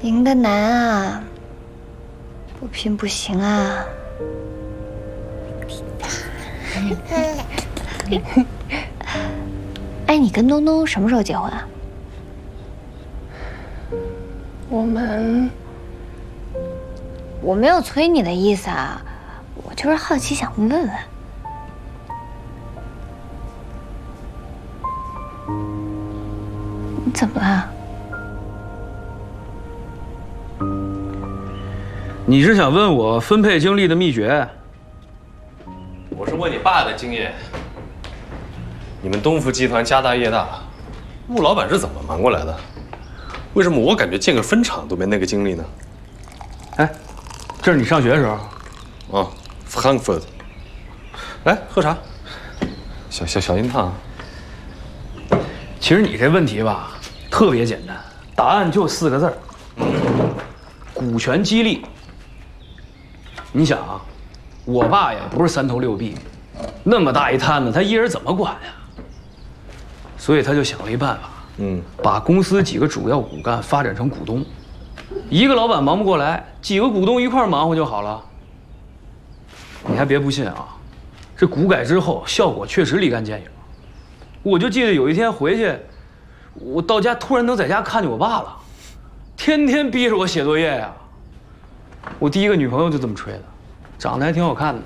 赢的难啊，不拼不行啊。哎，你跟东东什么时候结婚啊？我没有催你的意思啊，我就是好奇想问问。你怎么了？ 你是想问我分配精力的秘诀？ 我是问你爸的经验。你们东福集团家大业大，穆老板是怎么忙过来的？为什么我感觉建个分厂都没那个精力呢？ 哎，这是你上学的时候。 哦 ，Frankfurt。来喝茶，小心烫啊。 其实你这问题吧，特别简单，答案就4个字儿：股权激励。你想啊，我爸也不是3头6臂，那么大一摊子，他一人怎么管呀？所以他就想了一办法，把公司几个主要骨干发展成股东，一个老板忙不过来，几个股东一块忙活就好了。你还别不信啊，这股改之后效果确实立竿见影。我就记得有一天回去，我到家突然能在家看见我爸了，天天逼着我写作业呀。我第一个女朋友就这么吹的，长得还挺好看的。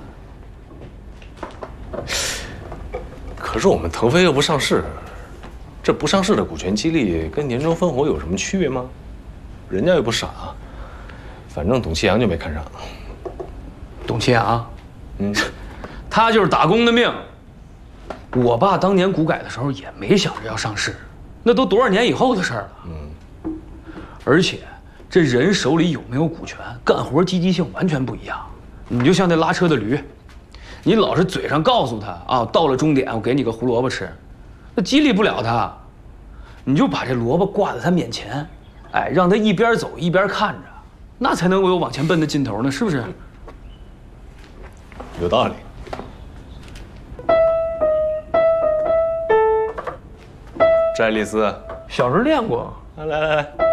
可是我们腾飞又不上市，这不上市的股权激励跟年终分红有什么区别吗？人家又不傻，反正董其阳就没看上。 董其阳，他就是打工的命。我爸当年股改的时候也没想着要上市，那都多少年以后的事儿了。而且这人手里有没有股权，干活积极性完全不一样。你就像那拉车的驴，你老是嘴上告诉他啊，到了终点我给你个胡萝卜吃，那激励不了他。你就把这萝卜挂在他面前，哎，让他一边走一边看着，那才能有往前奔的劲头呢，是不是？ 有道理。詹丽丝， 小时候练过。 来来来。